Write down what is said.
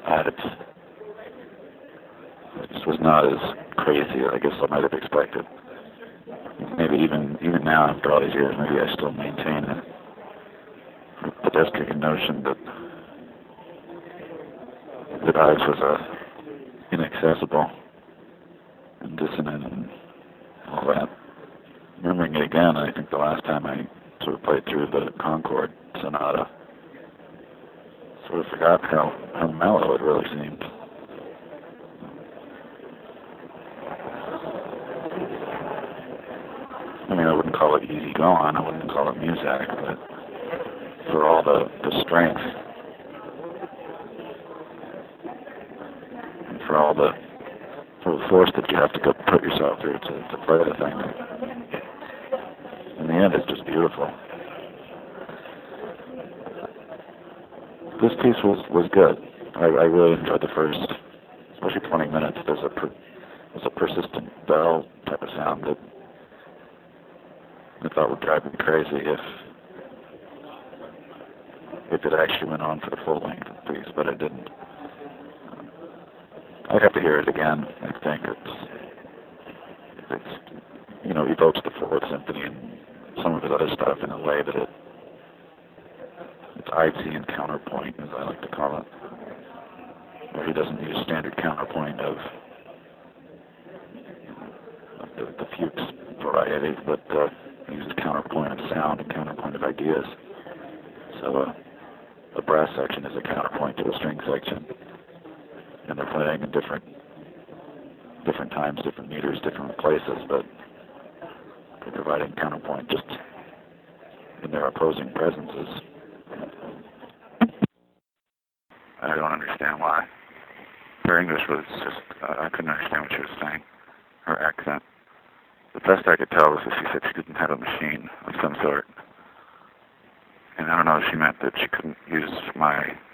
added. It just was not as crazy, I guess I might have expected. Maybe even now, after all these years, maybe I still maintain a pedestrian notion that Ives was inaccessible and dissonant and all that. Remembering it again, I think the last time I sort of played through the Concord Sonata, sort of forgot how mellow it really seemed. I mean, I wouldn't call it easy going, I wouldn't call it music, but for all the strength, and for all the force that you have to go put yourself through to play the thing, in the end it's just beautiful. This piece was good. I really enjoyed the first, especially 20 minutes. There's a persistent bell type of sound that I thought would drive me crazy if it actually went on for the full length of the piece, but it didn't. I'd have to hear it again. I think it's evokes the Fourth Symphony and some of his other stuff in a way that it's Ivesian counterpoint, as I like to call it, where he doesn't use standard counterpoint of the Fuchs variety, but he uses counterpoint of sound and counterpoint of ideas. So a brass section is a counterpoint to a string section, and they're playing in different times, different meters, different places, but they're providing counterpoint just in their opposing presences. I don't understand why. Her English was just, I couldn't understand what she was saying. Her accent. The best I could tell was that she said she didn't have a machine of some sort. And I don't know if she meant that she couldn't use my